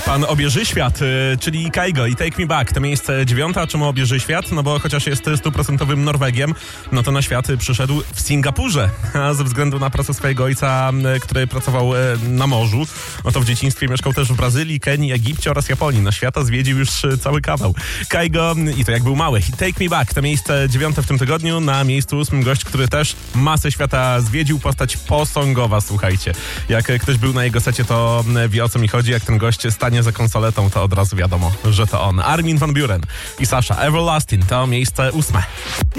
Pan obieży świat, czyli Kygo i Take Me Back. To miejsce 9. A czemu obieży świat? No bo chociaż jest 100% Norwegiem, no to na świat przyszedł w Singapurze. A ze względu na pracę swojego ojca, który pracował na morzu, no to w dzieciństwie mieszkał też w Brazylii, Kenii, Egipcie oraz Japonii. Na świata zwiedził już cały kawał. Kygo i to jak był mały. I Take Me Back to miejsce 9. w tym tygodniu. Na miejscu 8. gość, który też masę świata zwiedził. Postać posongowa, słuchajcie. Jak ktoś był na jego secie, to wie, o co mi chodzi. Jak ten gość stanie za konsoletą, to od razu wiadomo, że to on. Armin van Buuren i Sasha Everlasting to miejsce 8.